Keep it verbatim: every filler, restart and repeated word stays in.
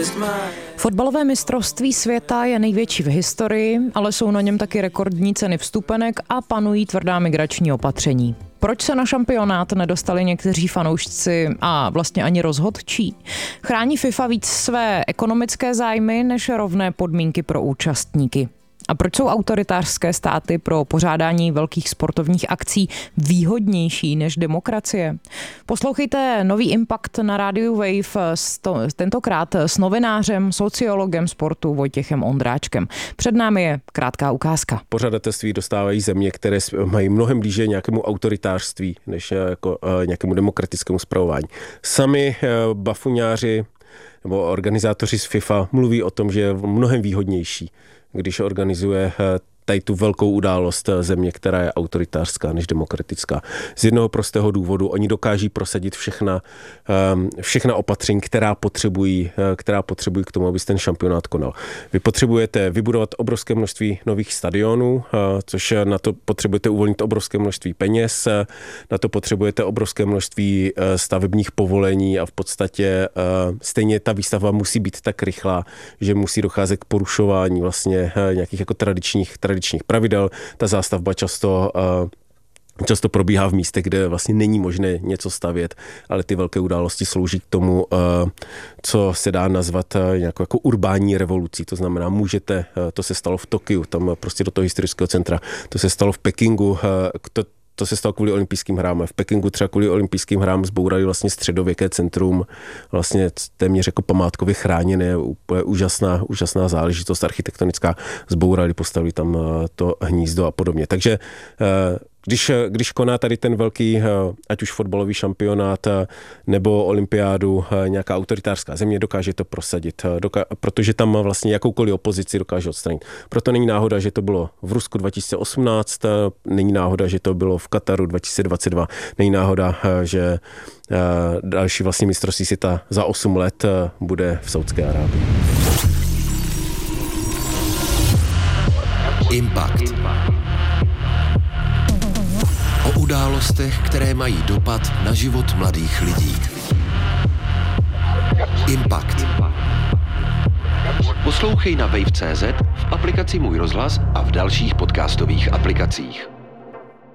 Fotbalové mistrovství světa je největší v historii, ale jsou na něm taky rekordní ceny vstupenek a panují tvrdá migrační opatření. Proč se na šampionát nedostali někteří fanoušci a vlastně ani rozhodčí? Chrání FIFA víc své ekonomické zájmy než rovné podmínky pro účastníky? A proč jsou autoritářské státy pro pořádání velkých sportovních akcí výhodnější než demokracie? Poslouchejte nový Impact na rádiu Wave, tentokrát s novinářem, sociologem sportu Vojtěchem Ondráčkem. Před námi je krátká ukázka. Pořadatelství dostávají země, které mají mnohem blíže nějakému autoritářství než jako nějakému demokratickému spravování. Sami bafuňáři nebo organizátoři z FIFA mluví o tom, že je mnohem výhodnější, když organizuje tady tu velkou událost země, která je autoritářská než demokratická. Z jednoho prostého důvodu oni dokáží prosadit všechna, všechna opatření, která potřebují, která potřebují k tomu, aby se ten šampionát konal. Vy potřebujete vybudovat obrovské množství nových stadionů, což na to potřebujete uvolnit obrovské množství peněz, na to potřebujete obrovské množství stavebních povolení a v podstatě stejně ta výstavba musí být tak rychlá, že musí docházet k porušování vlastně nějakých jako tradičních, tradičních pravidel. Ta zástavba často Často probíhá v místech, kde vlastně není možné něco stavět, ale ty velké události slouží k tomu, co se dá nazvat nějakou jako urbání revolucí. To znamená, můžete, to se stalo v Tokiu, tam prostě do toho historického centra, to se stalo v Pekingu, to, To se stalo kvůli olympijským hrám. V Pekingu třeba kvůli olympijským hrám zbourali vlastně středověké centrum, vlastně téměř jako památkově chráněné, úplně úžasná, úžasná záležitost architektonická. Zbourali, postavili tam to hnízdo a podobně. Takže Když, když koná tady ten velký, ať už fotbalový šampionát nebo olympiádu, nějaká autoritářská země, dokáže to prosadit, doká, protože tam má vlastně jakoukoliv opozici dokáže odstranit. Proto není náhoda, že to bylo v Rusku dva tisíce osmnáct, není náhoda, že to bylo v Kataru dva tisíce dvacet dva, není náhoda, že další vlastně mistrovství světa za osm let bude v Saúdské Arábii. Impact. O událostech, které mají dopad na život mladých lidí. Impact. Poslouchej na wave tečka cé zet, v aplikaci Můj rozhlas a v dalších podcastových aplikacích.